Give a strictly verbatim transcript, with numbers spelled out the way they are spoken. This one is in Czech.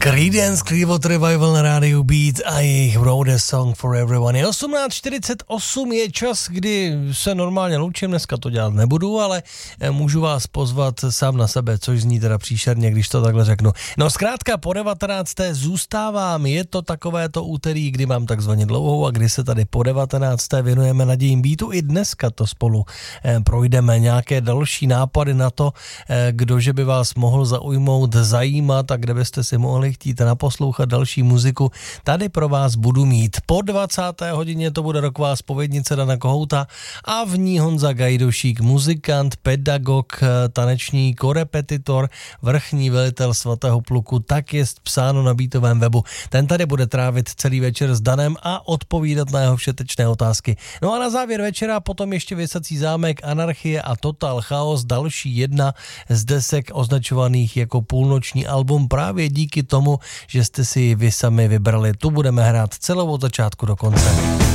Creedence Clearwater Revival na rádiu Beat a jejich Wrote a Song for Everyone. Je osmnáct čtyřicet osm, je čas, kdy se normálně loučím, dneska to dělat nebudu, ale můžu vás pozvat sám na sebe, což zní teda příšerně, když to takhle řeknu. No zkrátka po devatenácté zůstávám, je to takové to úterý, kdy mám takzvaně dlouhou a kdy se tady po devatenácté věnujeme nadějím Beatu. I dneska to spolu projdeme, nějaké další nápady na to, kdože by vás mohl zaujmout, zajímat a kde byste si mohli chtít naposlouchat další muziku. Tady pro vás budu mít. Po dvacáté hodině to bude roková zpovědnice Dana Kohouta a v ní Honza Gajdošík, muzikant, pedagog, taneční korepetitor, vrchní velitel svatého pluku, tak je psáno na Beatovém webu. Ten tady bude trávit celý večer s Danem a odpovídat na jeho všetečné otázky. No a na závěr večera potom ještě Věsací zámek, Anarchie a Total Chaos, další jedna z desek označovaných jako půlnoční album právě díky tomu, že jste si vy sami vybrali. Tu budeme hrát celou od začátku do konce.